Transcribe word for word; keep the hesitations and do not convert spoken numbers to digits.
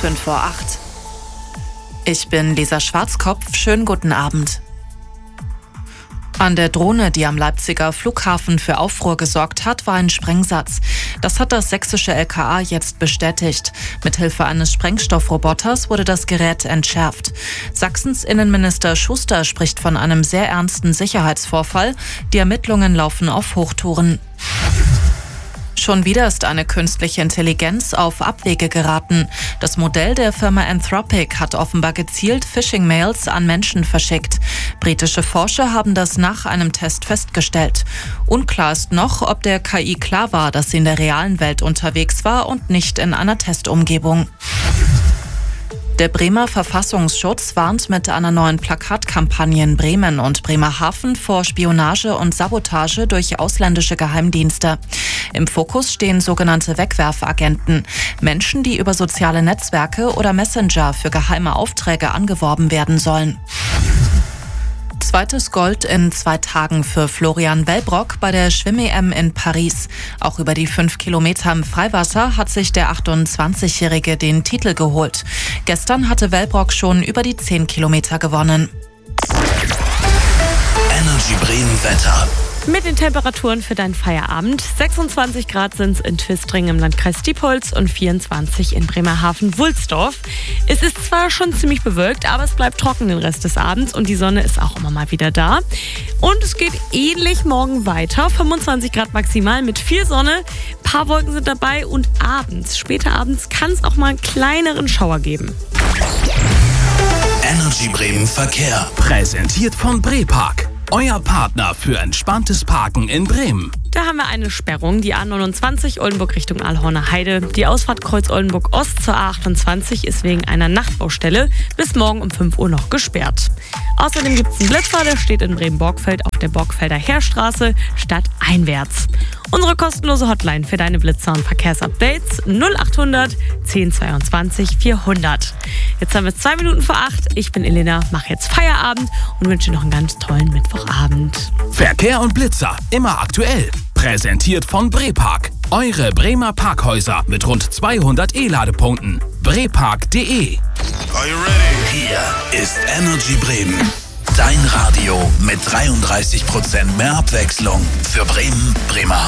fünf vor acht. Ich bin Lisa Schwarzkopf. Schönen guten Abend. An der Drohne, die am Leipziger Flughafen für Aufruhr gesorgt hat, war ein Sprengsatz. Das hat das sächsische L K A jetzt bestätigt. Mithilfe eines Sprengstoffroboters wurde das Gerät entschärft. Sachsens Innenminister Schuster spricht von einem sehr ernsten Sicherheitsvorfall. Die Ermittlungen laufen auf Hochtouren. Schon wieder ist eine künstliche Intelligenz auf Abwege geraten. Das Modell der Firma Anthropic hat offenbar gezielt Phishing-Mails an Menschen verschickt. Britische Forscher haben das nach einem Test festgestellt. Unklar ist noch, ob der K I klar war, dass sie in der realen Welt unterwegs war und nicht in einer Testumgebung. Der Bremer Verfassungsschutz warnt mit einer neuen Plakatkampagne in Bremen und Bremerhaven vor Spionage und Sabotage durch ausländische Geheimdienste. Im Fokus stehen sogenannte Wegwerfagenten, Menschen, die über soziale Netzwerke oder Messenger für geheime Aufträge angeworben werden sollen. Zweites Gold in zwei Tagen für Florian Wellbrock bei der Schwimm-E M in Paris. Auch über die fünf Kilometer im Freiwasser hat sich der achtundzwanzigjährige den Titel geholt. Gestern hatte Wellbrock schon über die zehn Kilometer gewonnen. Energy Bremen Wetter. Mit den Temperaturen für deinen Feierabend. sechsundzwanzig Grad sind es in Twistring im Landkreis Diepholz und vierundzwanzig in Bremerhaven-Wulsdorf. Es ist zwar schon ziemlich bewölkt, aber es bleibt trocken den Rest des Abends und die Sonne ist auch immer mal wieder da. Und es geht ähnlich morgen weiter. fünfundzwanzig Grad maximal mit viel Sonne. Ein paar Wolken sind dabei und abends, später abends, kann es auch mal einen kleineren Schauer geben. Energy Bremen Verkehr. Präsentiert von Brepark. Euer Partner für entspanntes Parken in Bremen. Da haben wir eine Sperrung, die A neunundzwanzig Oldenburg Richtung Aalhorner Heide. Die Ausfahrt Kreuz Oldenburg Ost zur A achtundzwanzig ist wegen einer Nachtbaustelle bis morgen um fünf Uhr noch gesperrt. Außerdem gibt es einen Blitzer, der steht in Bremen-Borgfeld auf der Borgfelder Heerstraße stadteinwärts. Unsere kostenlose Hotline für deine Blitzer und Verkehrsupdates null achthundert zehn zweiundzwanzig vierhundert. Jetzt haben wir zwei Minuten vor acht. Ich bin Elena, mache jetzt Feierabend und wünsche noch einen ganz tollen Mittwochabend. Verkehr und Blitzer, immer aktuell. Präsentiert von Brepark. Eure Bremer Parkhäuser mit rund zweihundert E-Ladepunkten. brepark punkt de. Are you ready? Hier ist Energy Bremen. Dein Radio mit dreiunddreißig Prozent mehr Abwechslung für Bremen, Bremerhaven.